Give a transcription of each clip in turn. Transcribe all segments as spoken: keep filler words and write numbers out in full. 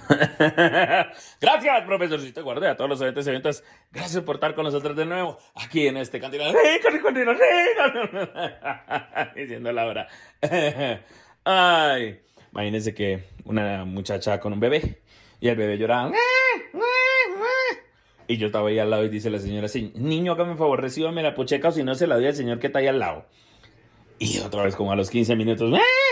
Gracias, profesorcito Guardo, y a todos los oyentes y eventos. Gracias por estar con nosotros de nuevo aquí en este Cantina Rico, rico, rico, rico. Diciendo la hora. Ay, imagínense que una muchacha con un bebé y el bebé lloraba. Y yo estaba ahí al lado y dice la señora así: niño, hágame un favor, recíbame la pocheca o si no se la doy al señor que está ahí al lado. Y otra vez como a los quince minutos.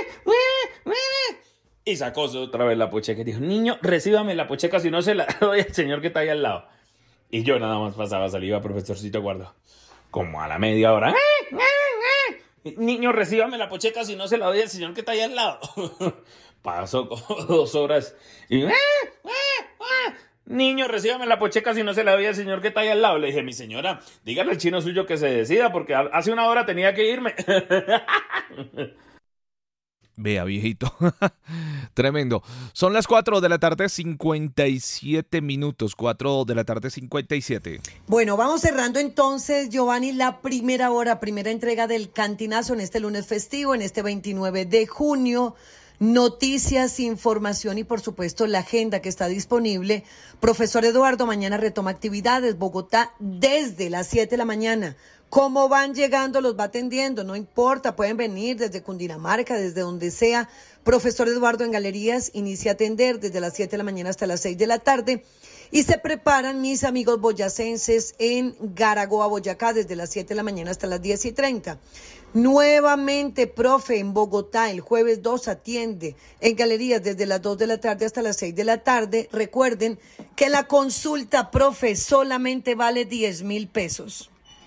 Y sacó otra vez la pocheca y dijo: niño, recíbame la pocheca si no se la doy al señor que está ahí al lado. Y yo nada más pasaba saliva, profesorcito Guardo. Como a la media hora. Niño, recíbame la pocheca si no se la doy al señor que está ahí al lado. Pasó como dos horas y... niño, recíbame la pocheca si no se la doy al señor que está ahí al lado. Le dije: mi señora, dígale al chino suyo que se decida porque hace una hora tenía que irme. Vea, viejito. Tremendo. Son las cuatro de la tarde, cincuenta y siete minutos. cuatro de la tarde, cincuenta y siete. Bueno, vamos cerrando entonces, Giovanni, la primera hora, primera entrega del Cantinazo en este lunes festivo, en este veintinueve de junio. Noticias, información y por supuesto la agenda que está disponible. Profesor Eduardo, mañana retoma actividades. Bogotá desde las siete de la mañana. ¿Cómo van llegando? Los va atendiendo, no importa, pueden venir desde Cundinamarca, desde donde sea. Profesor Eduardo en Galerías inicia a atender desde las siete de la mañana hasta las seis de la tarde. Y se preparan mis amigos boyacenses en Garagoa, Boyacá, desde las siete de la mañana hasta las diez y treinta. Nuevamente, profe, en Bogotá, el jueves dos atiende en Galerías desde las dos de la tarde hasta las seis de la tarde. Recuerden que la consulta, profe, solamente vale diez mil pesos.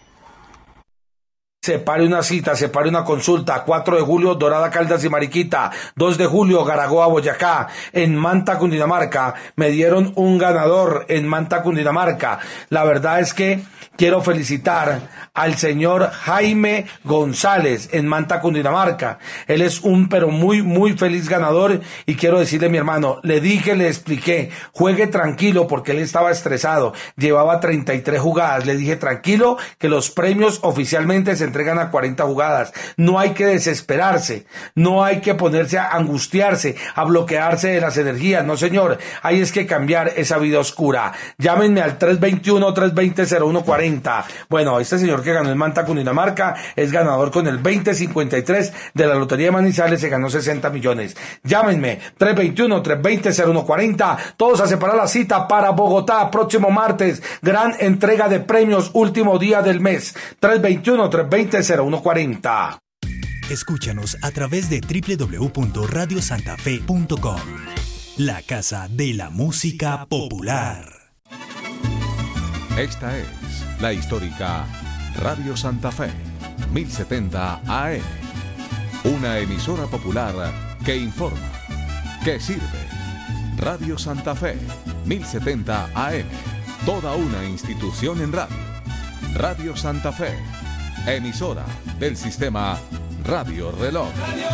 Separe una cita, separe una consulta. cuatro de julio, Dorada, Caldas y Mariquita. dos de julio, Garagoa, Boyacá. En Manta, Cundinamarca. Me dieron un ganador en Manta, Cundinamarca. La verdad es que quiero felicitar al señor Jaime González en Manta, Cundinamarca. Él es un pero muy, muy feliz ganador y quiero decirle, mi hermano, le dije, le expliqué, juegue tranquilo porque él estaba estresado. Llevaba treinta y tres jugadas. Le dije, tranquilo, que los premios oficialmente se entregan a cuarenta jugadas. No hay que desesperarse, no hay que ponerse a angustiarse, a bloquearse de las energías, no señor, hay es que cambiar esa vida oscura. Llámenme al tres veintiuno, tres veinte, cero uno cuarenta. Bueno, este señor que ganó en Manta, Cundinamarca, es ganador con el veinte cincuenta y tres de la Lotería de Manizales, se ganó sesenta millones. Llámenme, tres veintiuno, tres veinte, cero uno cuarenta, todos a separar la cita para Bogotá, próximo martes, gran entrega de premios, último día del mes, tres veintiuno, tres veinte, cero uno cuarenta. Escúchanos a través de doble u doble u doble u punto radio santa fe punto com, la casa de la música popular. Esta es la histórica Radio Santa Fe, mil setenta A M, una emisora popular que informa, que sirve. Radio Santa Fe, mil setenta A M, toda una institución en radio. Radio Santa Fe, emisora del sistema Radio Reloj. Radio